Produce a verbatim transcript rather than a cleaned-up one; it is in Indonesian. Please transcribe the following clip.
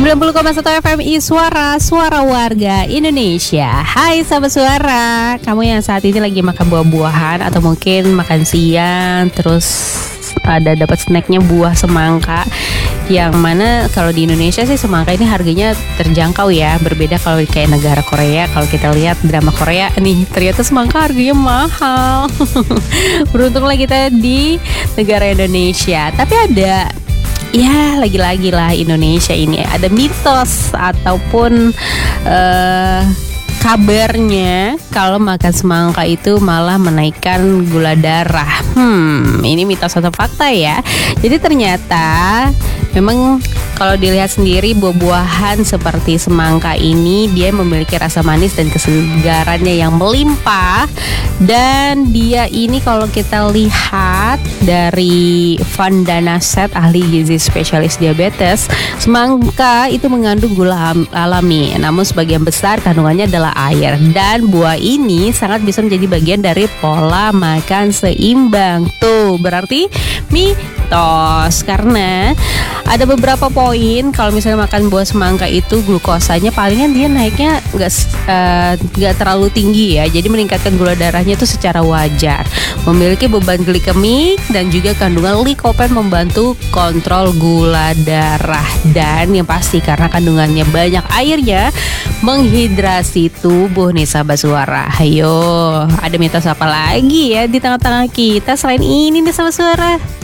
sembilan puluh koma satu F M I Suara, Suara Warga Indonesia. Hai sahabat suara, kamu yang saat ini lagi makan buah-buahan atau mungkin makan siang, terus ada dapat snacknya buah semangka. Yang mana kalau di Indonesia sih semangka ini harganya terjangkau ya. Berbeda kalau kayak negara Korea. Kalau kita lihat drama Korea nih, ternyata semangka harganya mahal. Beruntunglah kita di negara Indonesia. Tapi ada, ya lagi-lagi lah Indonesia ini ada mitos ataupun uh, kabarnya kalau makan semangka itu malah menaikkan gula darah. Hmm, ini mitos atau fakta ya? Jadi ternyata memang kalau dilihat sendiri buah-buahan seperti semangka ini dia memiliki rasa manis dan kesegarannya yang melimpah. Dan dia ini kalau kita lihat dari Vandana-Set, ahli gizi spesialis diabetes, semangka itu mengandung gula alami, namun sebagian besar kandungannya adalah air. Dan buah ini sangat bisa menjadi bagian dari pola makan seimbang. Tuh, berarti mitos. Karena ada beberapa poin kalau misalnya makan buah semangka itu glukosanya palingan dia naiknya nggak uh, nggak terlalu tinggi ya. Jadi meningkatkan gula darahnya itu secara wajar. Memiliki beban glikemik dan juga kandungan likopen membantu kontrol gula darah. Dan yang pasti karena kandungannya banyak airnya menghidrasi tubuh nih sahabat suara. Ayo, ada mitos apa lagi ya di tengah-tengah kita selain ini nih sahabat suara?